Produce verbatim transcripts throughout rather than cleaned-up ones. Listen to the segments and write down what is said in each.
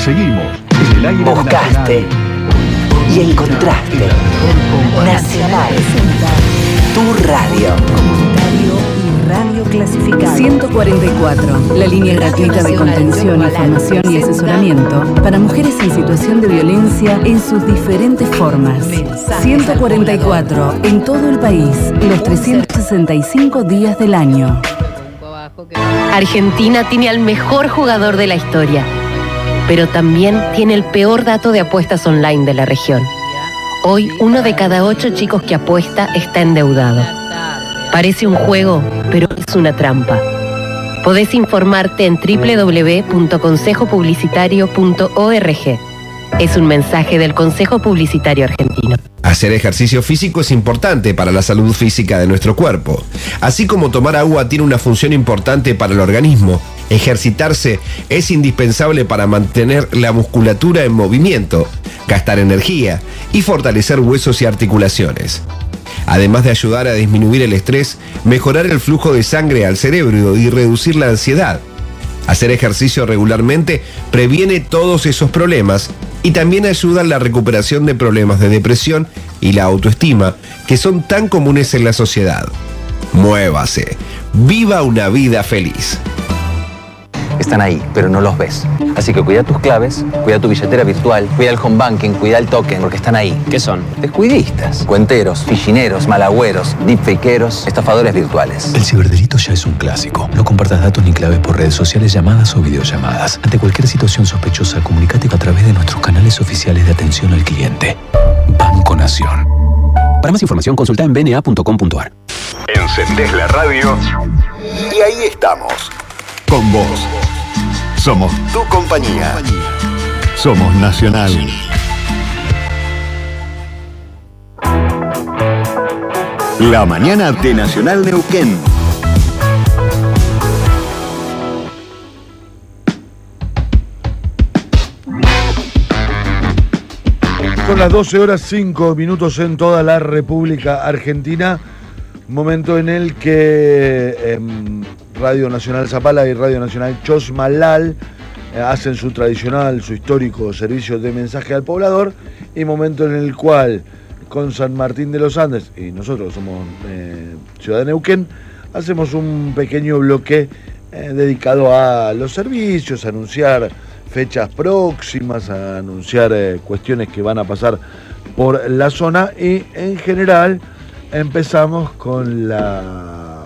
Seguimos en el aire. Buscaste y encontraste Nacional, tu radio. Comunitario y radio clasificado. ciento cuarenta y cuatro, la línea gratuita de contención, información y asesoramiento para mujeres en situación de violencia en sus diferentes formas. ciento cuarenta y cuatro, en todo el país, los trescientos sesenta y cinco días del año. Argentina tiene al mejor jugador de la historia, pero también tiene el peor dato de apuestas online de la región. Hoy, uno de cada ocho chicos que apuesta está endeudado. Parece un juego, pero es una trampa. Podés informarte en doble u doble u doble u punto consejo publicitario punto org. Es un mensaje del Consejo Publicitario Argentino. Hacer ejercicio físico es importante para la salud física de nuestro cuerpo. Así como tomar agua tiene una función importante para el organismo, ejercitarse es indispensable para mantener la musculatura en movimiento, gastar energía y fortalecer huesos y articulaciones. Además de ayudar a disminuir el estrés, mejorar el flujo de sangre al cerebro y reducir la ansiedad. Hacer ejercicio regularmente previene todos esos problemas y también ayuda en la recuperación de problemas de depresión y la autoestima que son tan comunes en la sociedad. Muévase. Viva una vida feliz. Están ahí, pero no los ves. Así que cuida tus claves, cuida tu billetera virtual, cuida el home banking, cuida el token, porque están ahí. ¿Qué son? Descuidistas, cuenteros, fichineros, malagüeros, deepfakeros, estafadores virtuales. El ciberdelito ya es un clásico. No compartas datos ni claves por redes sociales, llamadas o videollamadas. Ante cualquier situación sospechosa, comunícate a través de nuestros canales oficiales de atención al cliente. Banco Nación. Para más información, consulta en b n a punto com punto a r. Encendés la radio y ahí estamos. Con vos. Somos tu compañía. Somos Nacional. La mañana de Nacional Neuquén. Son las doce horas cinco minutos en toda la República Argentina. Momento en el que eh, Radio Nacional Zapala y Radio Nacional Chosmalal eh, hacen su tradicional, su histórico servicio de mensaje al poblador, y momento en el cual con San Martín de los Andes, y nosotros somos eh, Ciudad de Neuquén, hacemos un pequeño bloque eh, dedicado a los servicios, a anunciar fechas próximas, a anunciar eh, cuestiones que van a pasar por la zona, y en general empezamos con la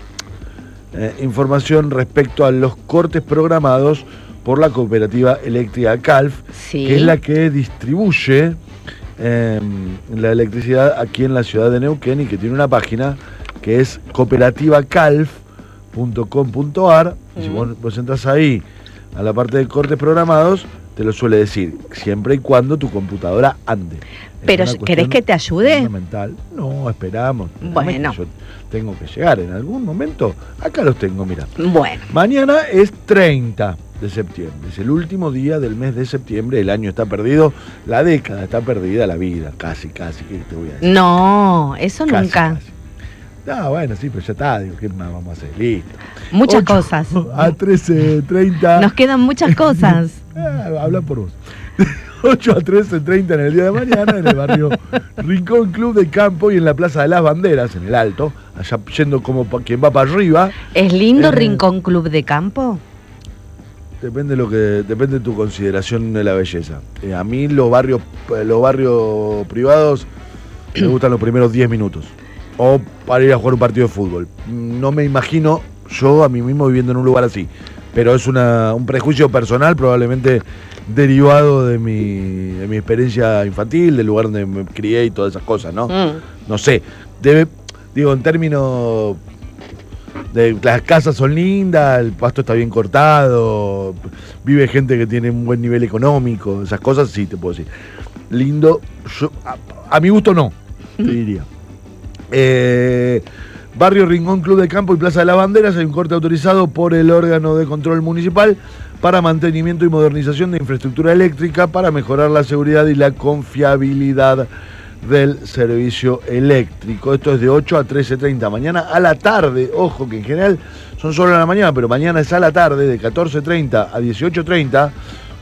eh, información respecto a los cortes programados por la cooperativa eléctrica Calf, sí, que es la que distribuye eh, la electricidad aquí en la ciudad de Neuquén, y que tiene una página que es cooperativa calf punto com punto a r. Mm. Y si vos, vos entras ahí a la parte de cortes programados, te lo suele decir, siempre y cuando tu computadora ande. Pero, ¿querés que te ayude? Fundamental. No, esperamos. Bueno. Yo tengo que llegar en algún momento. Acá los tengo, mira. Bueno. Mañana es treinta de septiembre. Es el último día del mes de septiembre. El año está perdido. La década está perdida. La vida, casi, casi. ¿Qué te voy a decir? No, eso casi, nunca. Casi. No, bueno, sí, pero ya está. Digo, ¿qué más vamos a hacer? Listo. Muchas cosas. A trece treinta. Nos quedan muchas cosas. eh, habla por vos. ocho a trece treinta en el día de mañana, en el barrio Rincón Club de Campo y en la Plaza de las Banderas, en el Alto, allá yendo como pa, quien va para arriba. ¿Es lindo eh, Rincón Club de Campo? Depende de lo que depende de tu consideración de la belleza. Eh, a mí los barrios los barrios privados me gustan los primeros diez minutos. O para ir a jugar un partido de fútbol. No me imagino yo a mí mismo viviendo en un lugar así. Pero es una, un prejuicio personal, probablemente derivado de mi, de mi experiencia infantil, del lugar donde me crié y todas esas cosas, ¿no? Mm. No sé, debe, digo, en términos de las casas son lindas, el pasto está bien cortado, vive gente que tiene un buen nivel económico, esas cosas sí te puedo decir. Lindo, yo, a, a mi gusto no, te diría. Eh... Barrio Rincón Club de Campo y Plaza de las Banderas, hay un corte autorizado por el órgano de control municipal para mantenimiento y modernización de infraestructura eléctrica para mejorar la seguridad y la confiabilidad del servicio eléctrico. Esto es de ocho a trece treinta. Mañana a la tarde, ojo que en general son solo a la mañana, pero mañana es a la tarde, de catorce treinta a dieciocho treinta,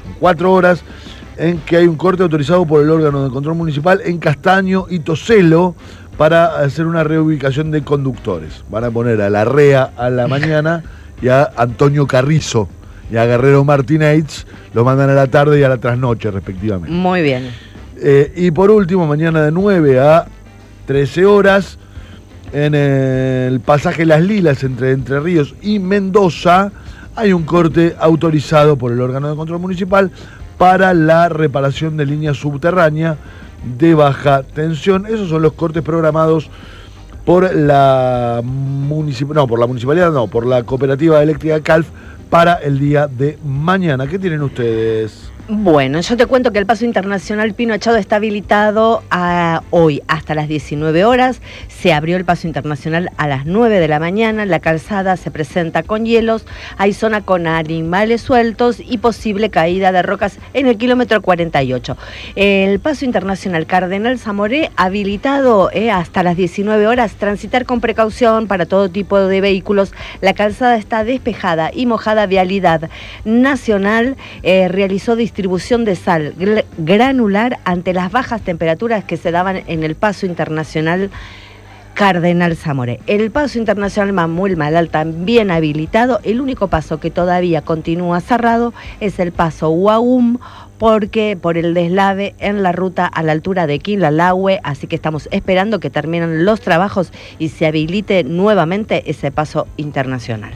cuatro horas, en que hay un corte autorizado por el órgano de control municipal en Castaño y Toselo para hacer una reubicación de conductores. Van a poner a Larrea a la mañana y a Antonio Carrizo y a Guerrero Martínez, los mandan a la tarde y a la trasnoche respectivamente. Muy bien. Eh, y por último, mañana de nueve a trece horas, en el pasaje Las Lilas entre Entre Ríos y Mendoza, hay un corte autorizado por el órgano de control municipal para la reparación de línea subterránea de baja tensión. Esos son los cortes programados por la municip- no, por la municipalidad, no, por la cooperativa eléctrica Calf para el día de mañana. ¿Qué tienen ustedes? Bueno, yo te cuento que el paso internacional Pino Achado está habilitado a hoy hasta las diecinueve horas. Se abrió el paso internacional a las nueve de la mañana. La calzada se presenta con hielos. Hay zona con animales sueltos y posible caída de rocas en el kilómetro cuarenta y ocho. El paso internacional Cardenal Zamoré habilitado eh, hasta las diecinueve horas. Transitar con precaución para todo tipo de vehículos. La calzada está despejada y mojada. Vialidad Nacional eh, realizó distribución distribución de sal granular ante las bajas temperaturas que se daban en el paso internacional Cardenal Zamoré. El paso internacional Mamuel Malal también habilitado. El único paso que todavía continúa cerrado es el paso Huahum, porque por el deslave en la ruta a la altura de Quinlalahue, así que estamos esperando que terminen los trabajos y se habilite nuevamente ese paso internacional.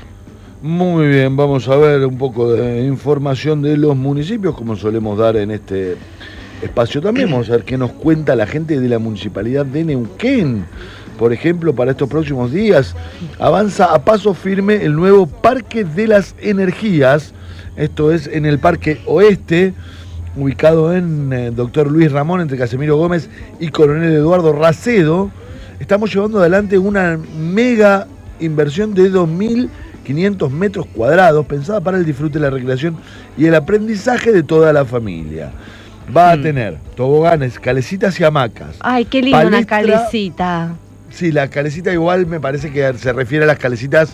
Muy bien, vamos a ver un poco de información de los municipios, como solemos dar en este espacio también. Vamos a ver qué nos cuenta la gente de la Municipalidad de Neuquén. Por ejemplo, para estos próximos días, avanza a paso firme el nuevo Parque de las Energías. Esto es en el Parque Oeste, ubicado en eh, Doctor Luis Ramón, entre Casemiro Gómez y Coronel Eduardo Racedo. Estamos llevando adelante una mega inversión de dos mil quinientos metros cuadrados, pensada para el disfrute, la recreación y el aprendizaje de toda la familia. Va a mm. tener toboganes, calecitas y hamacas. Ay, qué lindo una calecita. Sí, la calecita igual me parece que se refiere a las calecitas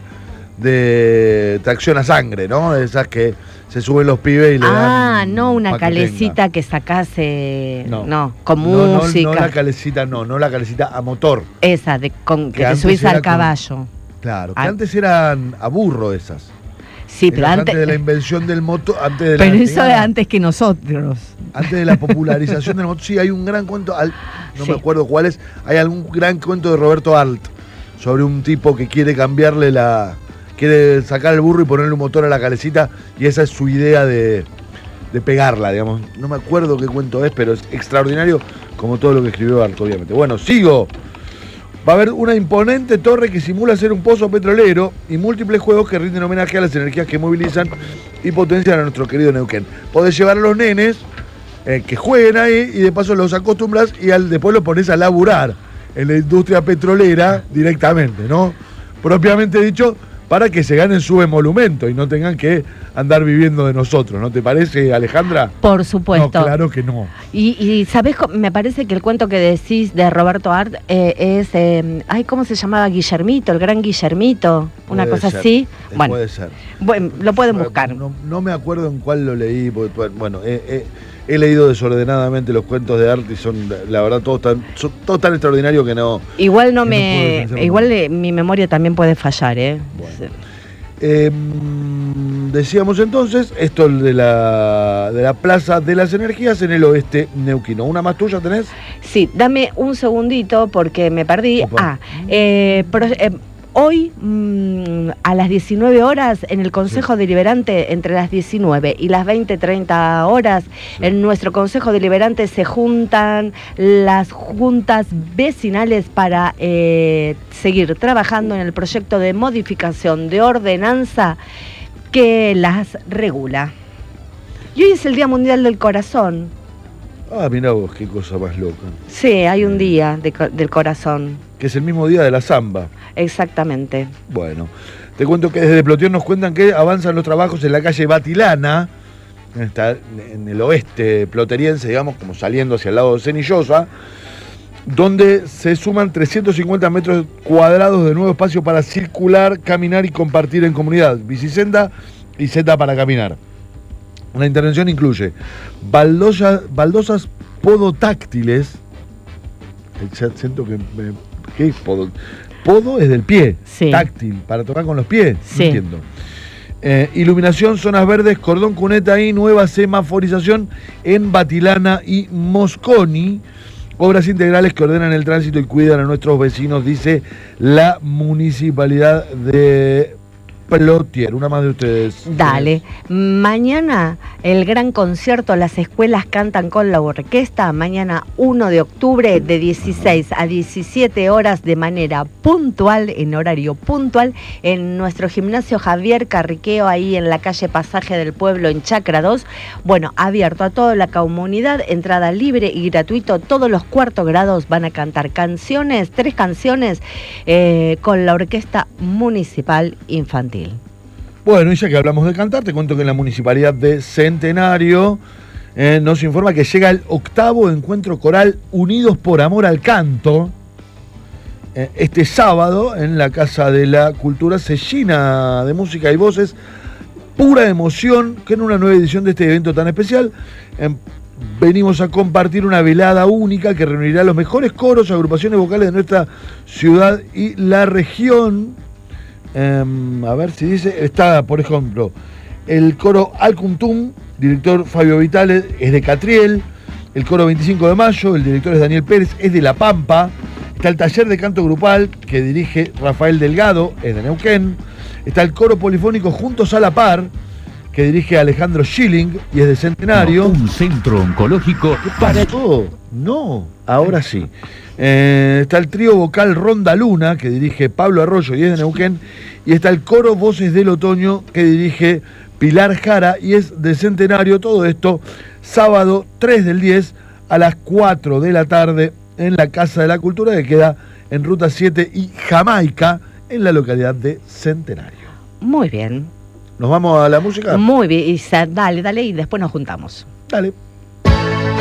de tracción a sangre, ¿no? De esas que se suben los pibes y le ah, dan... Ah, no una calecita que, que sacase... No, no con no, música. No, no la calecita, no, no la calecita a motor. Esa, de, con, que, que te subís al caballo. Con... Claro, que ah. antes eran a burro esas. Sí, pero antes, antes de la invención del motor, antes de pero la, eso digamos, es antes que nosotros. Antes de la popularización del motor, sí, hay un gran cuento, al, no sí. me acuerdo cuál es, hay algún gran cuento de Roberto Alt sobre un tipo que quiere cambiarle la, quiere sacar el burro y ponerle un motor a la calecita y esa es su idea de, de pegarla, digamos. No me acuerdo qué cuento es, pero es extraordinario como todo lo que escribió Alt, obviamente. Bueno, sigo. Va a haber una imponente torre que simula ser un pozo petrolero y múltiples juegos que rinden homenaje a las energías que movilizan y potencian a nuestro querido Neuquén. Podés llevar a los nenes eh, que jueguen ahí y de paso los acostumbras y al, después los pones a laburar en la industria petrolera directamente, ¿no? Propiamente dicho, para que se ganen su emolumento y no tengan que andar viviendo de nosotros, ¿no te parece, Alejandra? Por supuesto. No, claro que no. Y, y ¿sabés? Me parece que el cuento que decís de Roberto Art eh, es, eh, ay, ¿cómo se llamaba? Guillermito, el gran Guillermito, una puede cosa ser. así. Eh, bueno, puede ser. Bueno, lo pueden buscar. No, no me acuerdo en cuál lo leí, porque, bueno, eh, eh, he leído desordenadamente los cuentos de Art y son, la verdad, todos tan, son todos tan extraordinarios que no... Igual no me... No igual eh, mi memoria también puede fallar, ¿eh? Bueno. Eh, decíamos entonces, esto de la, de la Plaza de las Energías en el oeste neuquino. ¿Una más tuya tenés? Sí, dame un segundito porque me perdí. Opa. Ah, eh, pro, eh, hoy mmm, a las diecinueve horas en el Consejo sí. Deliberante, entre las diecinueve y las veinte treinta horas, sí. en nuestro Consejo Deliberante se juntan las juntas vecinales para eh, seguir trabajando en el proyecto de modificación de ordenanza que las regula. Y hoy es el Día Mundial del Corazón. Ah, mirá vos, qué cosa más loca. Sí, hay un día de, del corazón. Que es el mismo día de la samba. Exactamente. Bueno, te cuento que desde Plotier nos cuentan que avanzan los trabajos en la calle Batilana, está en el oeste ploteriense, digamos, como saliendo hacia el lado de Cenillosa, donde se suman trescientos cincuenta metros cuadrados de nuevo espacio para circular, caminar y compartir en comunidad, bicisenda y senda para caminar. La intervención incluye baldosa, baldosas podotáctiles. Ya siento que... Me, ¿qué es podo? Podo es del pie, sí. Táctil, para tocar con los pies, sí. No entiendo. Eh, iluminación, zonas verdes, cordón cuneta y nueva semaforización en Batilana y Mosconi. Obras integrales que ordenan el tránsito y cuidan a nuestros vecinos, dice la municipalidad de Plotier. Una más de ustedes. Dale. Mañana el gran concierto, las escuelas cantan con la orquesta. Mañana uno de octubre de dieciséis a diecisiete horas de manera puntual, en horario puntual, en nuestro gimnasio Javier Carriqueo, ahí en la calle Pasaje del Pueblo, en Chacra dos. Bueno, abierto a toda la comunidad, entrada libre y gratuito. Todos los cuartos grados van a cantar canciones, tres canciones, eh, con la Orquesta Municipal Infantil. Bueno, y ya que hablamos de cantar, te cuento que en la Municipalidad de Centenario eh, nos informa que llega el octavo encuentro coral Unidos por Amor al Canto. Eh, este sábado en la Casa de la Cultura se llena de música y voces, pura emoción, que en una nueva edición de este evento tan especial eh, venimos a compartir una velada única que reunirá los mejores coros, agrupaciones vocales de nuestra ciudad y la región. Um, a ver si dice, está por ejemplo el coro Alcuntum, director Fabio Vitale, es de Catriel. El coro veinticinco de mayo, el director es Daniel Pérez, es de La Pampa. Está el taller de canto grupal que dirige Rafael Delgado, es de Neuquén. Está el coro polifónico Juntos a la Par, que dirige Alejandro Schilling y es de Centenario. No, un centro oncológico para todo. No, ahora sí. Eh, está el trío vocal Ronda Luna, que dirige Pablo Arroyo y es de Neuquén. Y está el coro Voces del Otoño, que dirige Pilar Jara y es de Centenario. Todo esto sábado tres del diez a las cuatro de la tarde en la Casa de la Cultura, que queda en Ruta siete y Jamaica, en la localidad de Centenario. Muy bien. ¿Nos vamos a la música? Muy bien, Isa, dale, dale y después nos juntamos. Dale.